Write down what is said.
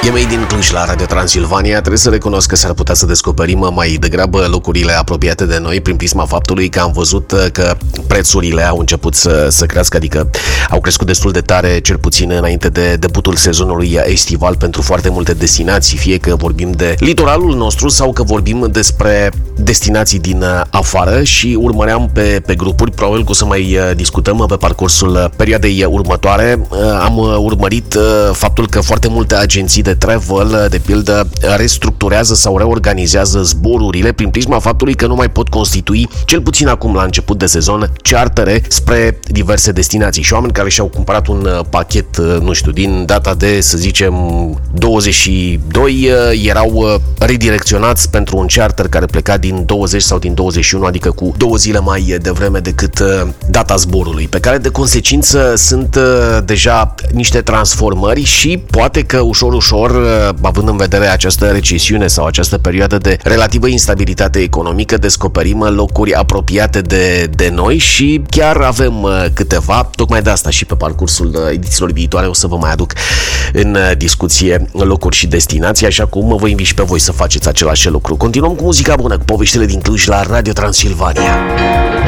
Chemei din Cluj la Radio Transilvania. Trebuie să recunosc că s-ar putea să descoperim mai degrabă locurile apropiate de noi prin prisma faptului că am văzut că prețurile au început să crească, adică au crescut destul de tare, cel puțin înainte de debutul sezonului estival pentru foarte multe destinații, fie că vorbim de litoralul nostru sau că vorbim despre destinații din afară, și urmăream pe grupuri, probabil că o să mai discutăm pe parcursul perioadei următoare. Am urmărit faptul că foarte multe agenții de travel, de pildă, restructurează sau reorganizează zborurile prin prisma faptului că nu mai pot constitui, cel puțin acum la început de sezon, chartere spre diverse destinații. Și oameni care și-au cumpărat un pachet, nu știu, din data de, să zicem, 22, erau redirecționați pentru un charter care pleca din 20 sau din 21, adică cu 2 zile mai devreme decât data zborului, pe care de consecință sunt deja niște transformări și poate că ușor, având în vedere această recesiune sau această perioadă de relativă instabilitate economică, descoperim locuri apropiate de noi și chiar avem câteva. Tocmai de asta și pe parcursul edițiilor viitoare o să vă mai aduc în discuție locuri și destinații, așa cum vă invit și pe voi să faceți același lucru. Continuăm cu muzica bună, cu poveștile din Cluj la Radio Transilvania.